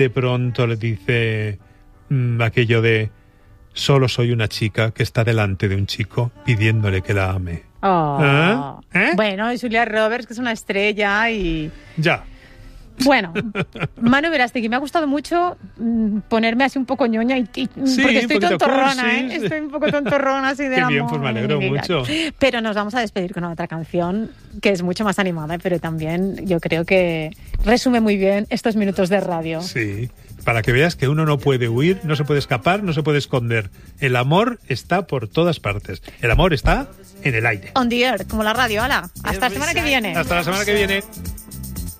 De pronto le dice aquello de solo soy una chica que está delante de un chico pidiéndole que la ame. Oh. ¿Eh? Bueno, y Julia Roberts, que es una estrella y... Ya. Bueno, Manu Verástegui, me ha gustado mucho ponerme así un poco ñoña porque estoy tontorrona, cursi. Estoy un poco tontorrona así de Qué amor. bien, pues me alegro mucho. Pero nos vamos a despedir con otra canción que es mucho más animada, pero también yo creo que resume muy bien estos minutos de radio. Sí, para que veas que uno no puede huir, no se puede escapar, no se puede esconder. El amor está por todas partes. El amor está en el aire. On the air, como la radio, ¡hala! Hasta la semana que viene. Hasta la semana que viene.